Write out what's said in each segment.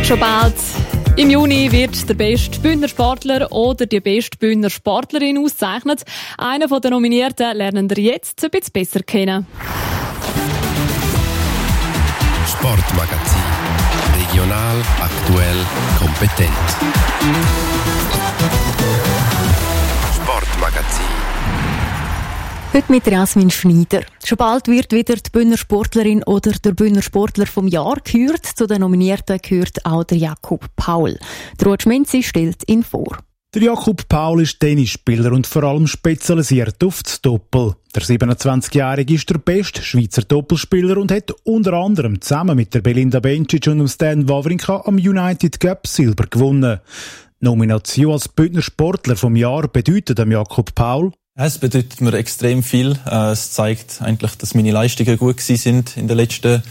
Schon bald im Juni wird der beste Bündner Sportler oder die beste Bündner Sportlerin ausgezeichnet. Einen der Nominierten lernen wir jetzt ein bisschen besser kennen. Sportmagazin. Regional, aktuell, kompetent. Sportmagazin. Heute mit Jasmin Schneider. Schon bald wird wieder die Bündner Sportlerin oder der Bündner Sportler vom Jahr gekürt. Zu den Nominierten gehört auch der Jakob Paul. Der Ruud Schminzi stellt ihn vor. Der Jakob Paul ist Tennisspieler und vor allem spezialisiert auf das Doppel. Der 27-Jährige ist der beste Schweizer Doppelspieler und hat unter anderem zusammen mit der Belinda Bencic und dem Stan Wawrinka am United Cup Silber gewonnen. Die Nomination als Bündner Sportler vom Jahr bedeutet dem Jakob Paul: Es bedeutet mir extrem viel. Es zeigt eigentlich, dass meine Leistungen gut gewesen sind in den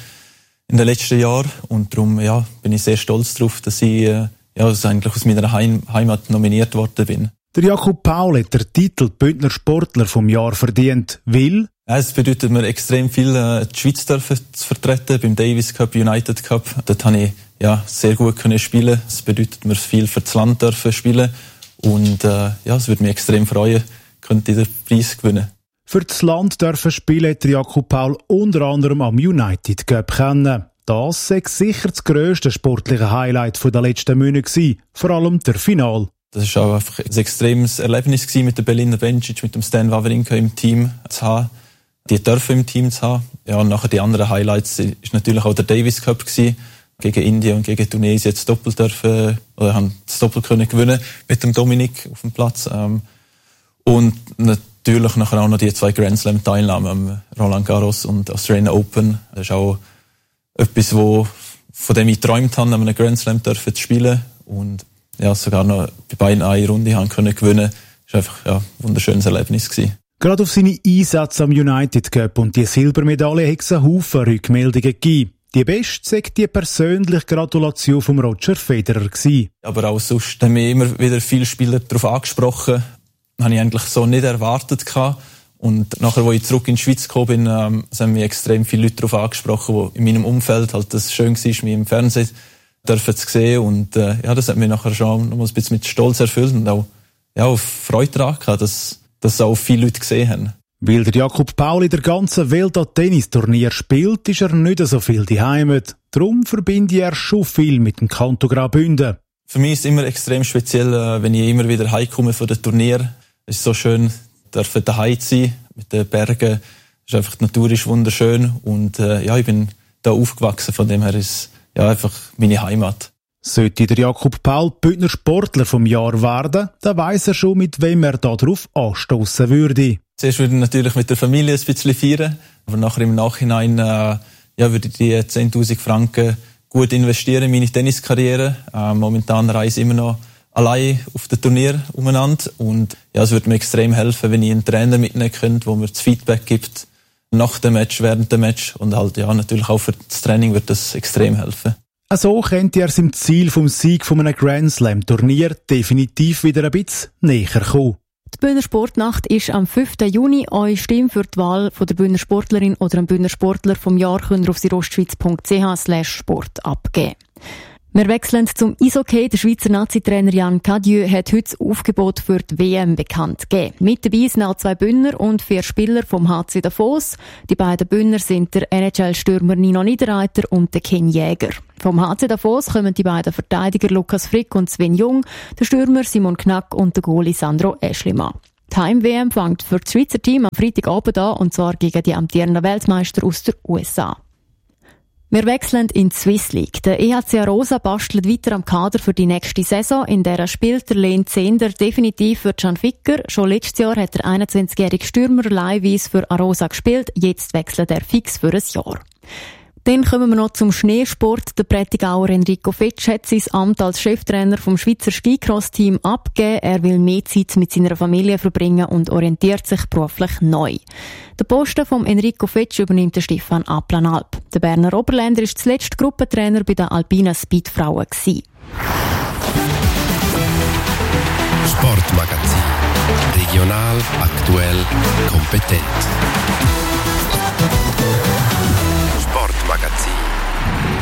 letzten Jahren. Und darum bin ich sehr stolz darauf, dass ich eigentlich aus meiner Heimat nominiert worden bin. Der Jakob Paul hat den Titel Bündner Sportler vom Jahr verdient, weil es bedeutet mir extrem viel, die Schweiz zu vertreten beim Davis Cup, United Cup. Dort habe ich sehr gut spielen. Es bedeutet mir viel für das Land dürfen spielen. Und es würde mich extrem freuen, könnte den Preis gewinnen. Für das Land dürfen spielen hat Jakob Paul unter anderem am United Cup kennen. Das sei sicher das grösste sportliche Highlight der letzten Monate gewesen, vor allem der Final. Das war auch einfach ein extremes Erlebnis gewesen, mit der Belinda Bencic, mit dem Stan Wawrinka im Team zu haben. Die dürfen im Team zu haben. Ja, und nachher die anderen Highlights ist natürlich auch der Davis Cup gewesen. Gegen Indien und gegen Tunesien jetzt doppelt dürfen, oder haben das Doppel können gewinnen mit dem Dominik auf dem Platz. Und natürlich nachher auch noch die 2 Grand Slam Teilnahmen, Roland Garros und Australian Open. Das ist auch etwas, von dem ich geträumt habe, an einem Grand Slam zu spielen. Und sogar noch bei beiden eine Runde haben können gewinnen. Das war einfach ein wunderschönes Erlebnis gewesen. Gerade auf seine Einsätze am United Cup und die Silbermedaille hat es einen Haufen Rückmeldungen gegeben. Die beste sei die persönliche Gratulation von Roger Federer gewesen. Aber auch sonst haben mich immer wieder viele Spieler darauf angesprochen. Das habe ich eigentlich so nicht erwartet gehabt. Und nachher, als ich zurück in die Schweiz gekommen bin, haben mich extrem viele Leute darauf angesprochen, die in meinem Umfeld halt das schön war, mich im Fernsehen zu sehen. Und das hat mich nachher schon noch ein bisschen mit Stolz erfüllt und auch Freude daran gehabt, dass auch viele Leute gesehen haben. Weil der Jakob Paul in der ganzen Welt an Tennisturnier spielt, ist er nicht so viel die Heimat. Darum verbinde er schon viel mit dem Kanton Graubünden. Für mich ist es immer extrem speziell, wenn ich immer wieder heimkomme von den Turnieren. Es ist so schön, daheim zu sein, mit den Bergen. Die Natur ist wunderschön und ich bin da aufgewachsen, von dem her ist einfach meine Heimat. Sollte der Jakob Paul Bündner Sportler vom Jahr werden, dann weiss er schon, mit wem er darauf anstossen würde. Zuerst würde ich natürlich mit der Familie ein bisschen feiern, aber nachher im Nachhinein würde ich die 10'000 Franken gut investieren in meine Tenniskarriere. Momentan reise ich immer noch allein auf dem Turnier umeinander und es würde mir extrem helfen, wenn ich einen Trainer mitnehmen könnte, der mir das Feedback gibt nach dem Match, während dem Match und natürlich auch für das Training wird das extrem helfen. So könnte er seinem Ziel vom Sieg von einem Grand Slam Turnier definitiv wieder ein bisschen näher kommen. Die Bündner Sportnacht ist am 5. Juni. Eure Stimme für die Wahl von der Bündner Sportlerin oder dem Bündner Sportler vom Jahr könnt ihr auf südostschweiz.ch/sport abgeben. Wir wechseln zum Eishockey. Der Schweizer Nazi-Trainer Jan Cadieux hat heute das Aufgebot für die WM bekannt gegeben. Mit dabei sind auch 2 Bündner und 4 Spieler vom HC Davos. Die beiden Bündner sind der NHL-Stürmer Nino Niederreiter und der Ken Jäger. Vom HC Davos kommen die beiden Verteidiger Lukas Frick und Sven Jung, der Stürmer Simon Knack und der Goalie Sandro Eschlimann. Die Heim-WM fängt für das Schweizer Team am Freitagabend an, und zwar gegen die amtierenden Weltmeister aus den USA. Wir wechseln in die Swiss League. Der EHC Arosa bastelt weiter am Kader für die nächste Saison. In der spielt der Len Zehnder definitiv für Can Ficker. Schon letztes Jahr hat der 21-jährige Stürmer leihweise für Arosa gespielt. Jetzt wechselt er fix für ein Jahr. Dann kommen wir noch zum Schneesport. Der Prättigauer Enrico Fetsch hat sein Amt als Cheftrainer vom Schweizer Skicross-Team abgegeben. Er will mehr Zeit mit seiner Familie verbringen und orientiert sich beruflich neu. Den Posten vom Enrico Fetsch übernimmt der Stefan Aplanalp. Der Berner Oberländer war zuletzt Gruppentrainer bei den Alpina Speedfrauen. Sportmagazin. Regional, aktuell, kompetent. Sportmagazin.